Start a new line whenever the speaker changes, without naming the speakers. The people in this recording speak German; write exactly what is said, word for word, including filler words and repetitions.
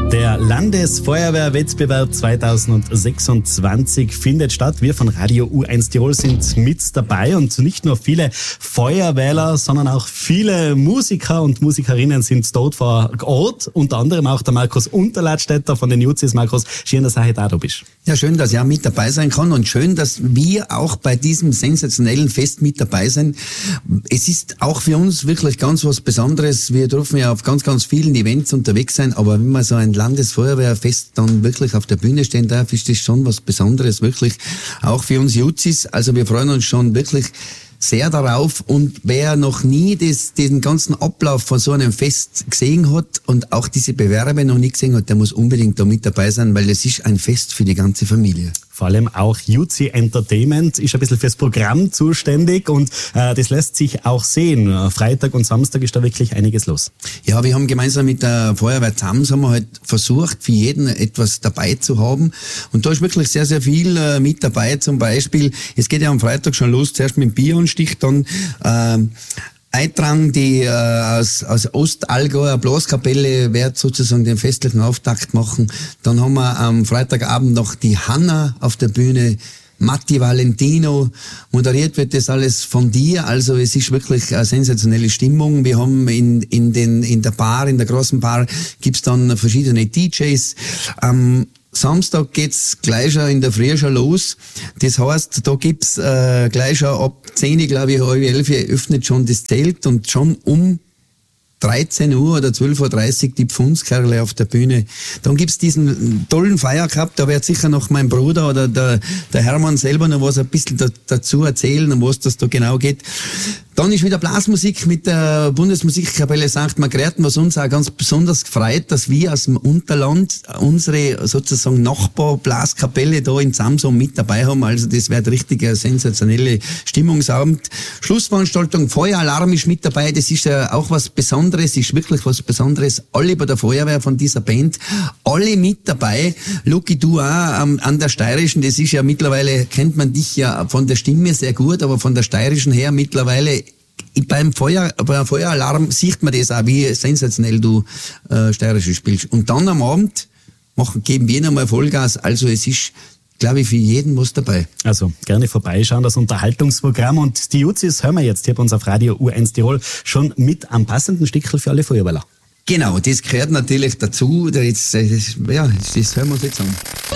Der Landesfeuerwehrwettbewerb zweitausendsechsundzwanzig findet statt. Wir von Radio U eins Tirol sind mit dabei und nicht nur viele Feuerwehrler, sondern auch viele Musiker und Musikerinnen sind dort vor Ort. Unter anderem auch der Markus Unterladstätter von den Juzis. Markus, schön, dass du heute da bist.
Ja, schön, dass ich auch mit dabei sein kann und schön, dass wir auch bei diesem sensationellen Fest mit dabei sind. Es ist auch für uns wirklich ganz was Besonderes. Wir dürfen ja auf ganz, ganz vielen Events unterwegs sein, aber wenn man so ein Landesfeuerwehrfest dann wirklich auf der Bühne stehen darf, ist das schon was Besonderes, wirklich auch für uns Juzis. Also wir freuen uns schon wirklich sehr darauf, und wer noch nie das, den ganzen Ablauf von so einem Fest gesehen hat und auch diese Bewerbe noch nie gesehen hat, der muss unbedingt da mit dabei sein, weil es ist ein Fest für die ganze Familie.
Vor allem auch Juzi Entertainment ist ein bisschen fürs Programm zuständig und äh, das lässt sich auch sehen. Freitag und Samstag ist da wirklich einiges los.
Ja, wir haben gemeinsam mit der Feuerwehr Zams haben wir halt versucht, für jeden etwas dabei zu haben. Und da ist wirklich sehr, sehr viel äh, mit dabei. Zum Beispiel, es geht ja am Freitag schon los, zuerst mit dem Bionstich, dann äh, Eintragen, die äh, aus, aus Ostallgäu, eine Blaskapelle, wird sozusagen den festlichen Auftakt machen. Dann haben wir am Freitagabend noch die Hanna auf der Bühne, Matti Valentino, moderiert wird das alles von dir, also es ist wirklich eine sensationelle Stimmung. Wir haben in, in, den, in der Bar, in der großen Bar, gibt's dann verschiedene D Js. Am Samstag geht's gleich schon in der Früh schon los. Das heißt, da gibt's äh, gleich schon ab zehn, glaube ich, halb elf öffnet schon das Zelt und schon um dreizehn Uhr oder zwölf Uhr dreißig die Pfundskerle auf der Bühne. Dann gibt's diesen tollen Feiercup, da wird sicher noch mein Bruder oder der, der Hermann selber noch was ein bisschen da, dazu erzählen, um was das da genau geht. Dann ist wieder Blasmusik mit der Bundesmusikkapelle Sankt Margrethen, was uns auch ganz besonders gefreut, dass wir aus dem Unterland unsere sozusagen Nachbar-Blaskapelle da in Samson mit dabei haben. Also das wird richtig eine sensationelle Stimmungsabend. Schlussveranstaltung, Feueralarm ist mit dabei, das ist ja auch was Besonderes, ist wirklich was Besonderes. Alle bei der Feuerwehr von dieser Band, alle mit dabei. Luki, du auch an, an der steirischen, das ist ja mittlerweile, kennt man dich ja von der Stimme sehr gut, aber von der steirischen her mittlerweile beim Feuer, beim Feueralarm sieht man das auch, wie sensationell du äh, Steirische spielst. Und dann am Abend machen, geben wir nochmal Vollgas. Also es ist, glaube ich, für jeden was dabei.
Also gerne vorbeischauen, das Unterhaltungsprogramm. Und die Juzis hören wir jetzt hier bei uns auf Radio U eins Tirol schon mit am passenden Stickel für alle Feuerwehrler.
Genau, das gehört natürlich dazu. Das, das, ja, das hören wir uns jetzt an.